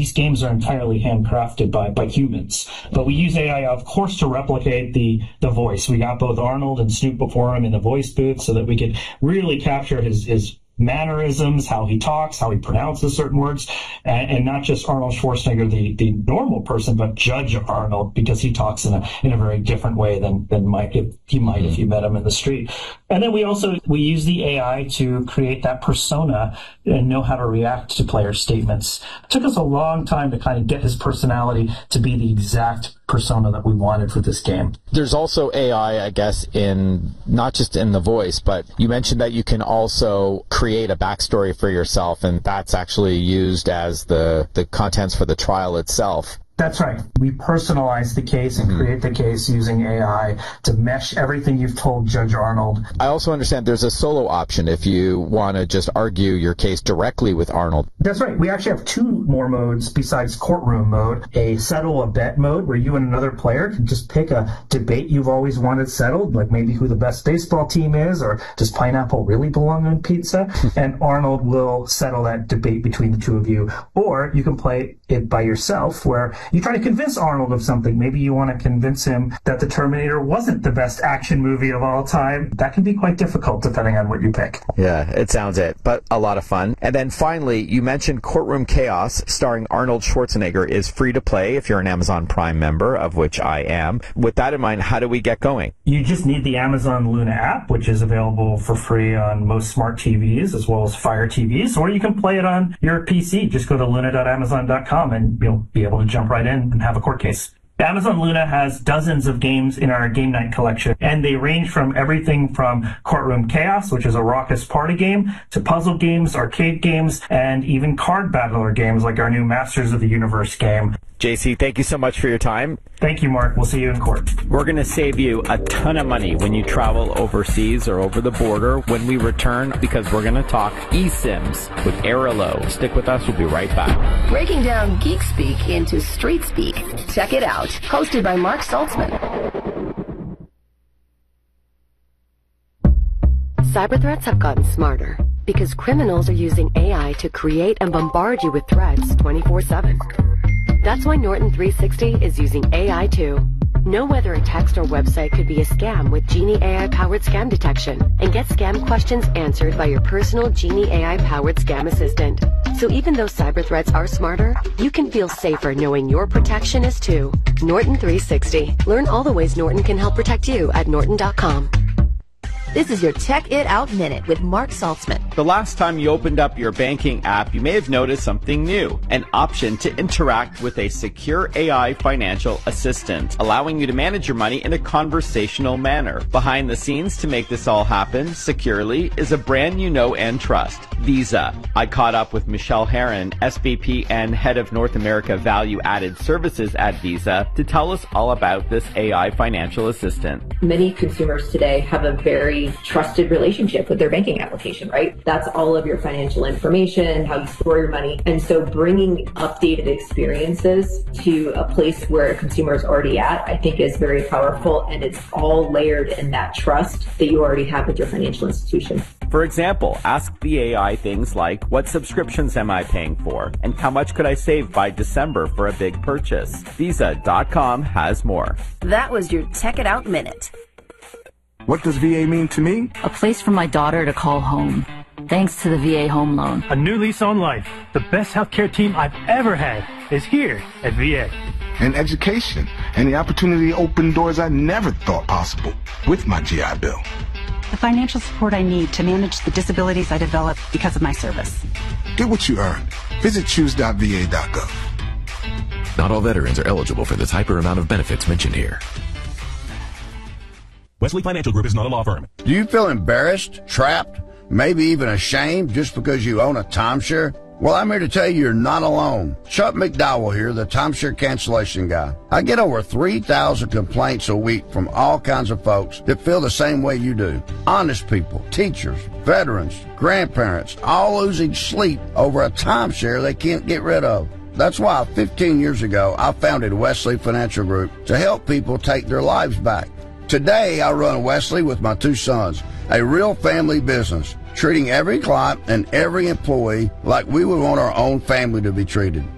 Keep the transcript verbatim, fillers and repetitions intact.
these games are entirely handcrafted by, by humans. But we use A I, of course, to replicate the, the voice. We got both Arnold and Snoop before him in the voice booth so that we could really capture his, his mannerisms, how he talks, how he pronounces certain words, and, and not just Arnold Schwarzenegger, the, the normal person, but Judge Arnold, because he talks in a in a very different way than than might if he might if you met him in the street. And then we also we use the A I to create that persona and know how to react to player statements. It took us a long time to kind of get his personality to be the exact persona that we wanted for this game. There's also A I, I guess, in not just in the voice, but you mentioned that you can also create a backstory for yourself, and that's actually used as the, the contents for the trial itself. That's right. We personalize the case and create the case using A I to mesh everything you've told Judge Arnold. I also understand there's a solo option if you want to just argue your case directly with Arnold. That's right. We actually have two more modes besides courtroom mode. A settle a bet mode where you and another player can just pick a debate you've always wanted settled, like maybe who the best baseball team is, or does pineapple really belong on pizza? And Arnold will settle that debate between the two of you. Or you can play it by yourself where you try to convince Arnold of something. Maybe you want to convince him that The Terminator wasn't the best action movie of all time. That can be quite difficult depending on what you pick. Yeah, it sounds it, but a lot of fun. And then finally, you mentioned Courtroom Chaos, starring Arnold Schwarzenegger, is free to play if you're an Amazon Prime member, of which I am. With that in mind, how do we get going? You just need the Amazon Luna app, which is available for free on most smart T Vs as well as Fire T Vs, or you can play it on your P C. Just go to luna dot amazon dot com and you'll be able to jump right in and have a court case. Amazon Luna has dozens of games in our game night collection, and they range from everything from Courtroom Chaos, which is a raucous party game, to puzzle games, arcade games, and even card battler games like our new Masters of the Universe game. J C, thank you so much for your time. Thank you, Mark. We'll see you in court. We're going to save you a ton of money when you travel overseas or over the border when we return, because we're going to talk eSIMs with Airalo. Stick with us. We'll be right back. Breaking down geek speak into street speak. Check it out. Hosted by Mark Saltzman. Cyber threats have gotten smarter because criminals are using A I to create and bombard you with threats twenty-four seven. That's why Norton three sixty is using A I too. Know whether a text or website could be a scam with Genie A I-powered scam detection, and get scam questions answered by your personal Genie A I-powered scam assistant. So even though cyber threats are smarter, you can feel safer knowing your protection is too. Norton three sixty. Learn all the ways Norton can help protect you at norton dot com. This is your Check It Out Minute with Mark Saltzman. The last time you opened up your banking app, you may have noticed something new, an option to interact with a secure A I financial assistant, allowing you to manage your money in a conversational manner. Behind the scenes to make this all happen securely is a brand you know and trust, Visa. I caught up with Michelle Herron, S V P and Head of North America Value Added Services at Visa, to tell us all about this A I financial assistant. Many consumers today have a very trusted relationship with their banking application, right? That's all of your financial information, how you store your money. And so bringing updated experiences to a place where a consumer is already at, I think is very powerful, and it's all layered in that trust that you already have with your financial institution. For example, ask the A I things like, what subscriptions am I paying for? And how much could I save by December for a big purchase? Visa dot com has more. That was your Check It Out Minute. What does V A mean to me? A place for my daughter to call home, thanks to the V A Home Loan. A new lease on life. The best healthcare team I've ever had is here at V A. And education, and the opportunity to open doors I never thought possible with my G I Bill. The financial support I need to manage the disabilities I developed because of my service. Get what you earn. Visit choose dot v a dot gov. Not all veterans are eligible for the type or amount of benefits mentioned here. Wesley Financial Group is not a law firm. Do you feel embarrassed, trapped, maybe even ashamed just because you own a timeshare? Well, I'm here to tell you you're not alone. Chuck McDowell here, the timeshare cancellation guy. I get over three thousand complaints a week from all kinds of folks that feel the same way you do. Honest people, teachers, veterans, grandparents, all losing sleep over a timeshare they can't get rid of. That's why fifteen years ago I founded Wesley Financial Group to help people take their lives back. Today, I run Wesley with my two sons, a real family business, treating every client and every employee like we would want our own family to be treated.